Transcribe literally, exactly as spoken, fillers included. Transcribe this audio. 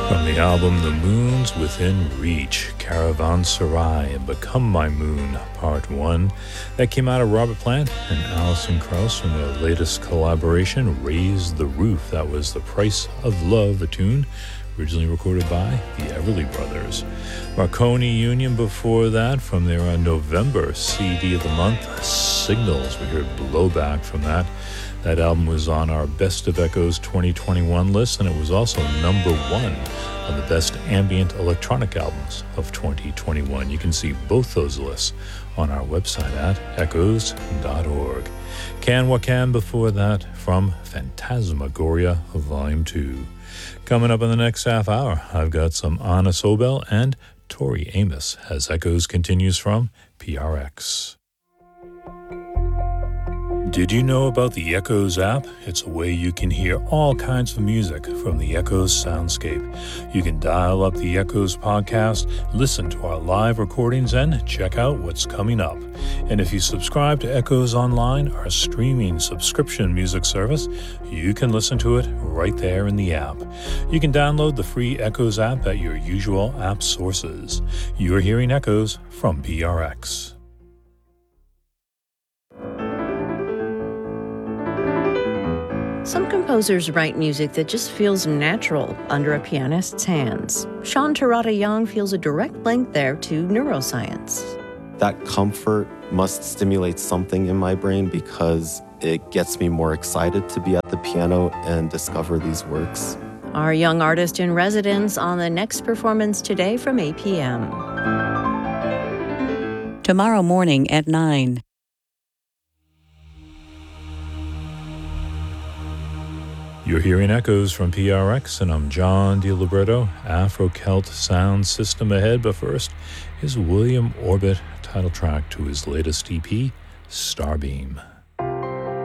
From the album The Moon's Within Reach, Caravanserai and Become My Moon, Part one, that came out of Robert Plant and Alison Krauss from their latest collaboration, Raise the Roof. That was The Price of Love, a tune originally recorded by the Everly Brothers. Marconi Union before that, from their uh, November C D of the month, Signals. We heard Blowback from that. That album was on our Best of Echoes twenty twenty-one list, and it was also number one on the Best Ambient Electronic Albums of twenty twenty-one. You can see both those lists on our website at echoes dot org. Can What Can before that, from Phantasmagoria Volume two. Coming up in the next half hour, I've got some Anna Sobel and Tori Amos as Echoes continues from P R X. Did you know about the Echoes app? It's a way you can hear all kinds of music from the Echoes soundscape. You can dial up the Echoes podcast, listen to our live recordings, and check out what's coming up. And if you subscribe to Echoes Online, our streaming subscription music service, you can listen to it right there in the app. You can download the free Echoes app at your usual app sources. You're hearing Echoes from P R X. Some composers write music that just feels natural under a pianist's hands. Sean Terada Young feels a direct link there to neuroscience. That comfort must stimulate something in my brain because it gets me more excited to be at the piano and discover these works. Our young artist in residence on the next performance today from eight p.m. Tomorrow morning at nine. You're hearing Echoes from P R X, and I'm John DiLiberto. Afro-Celt sound system ahead, but first is William Orbit, title track to his latest E P, Starbeam.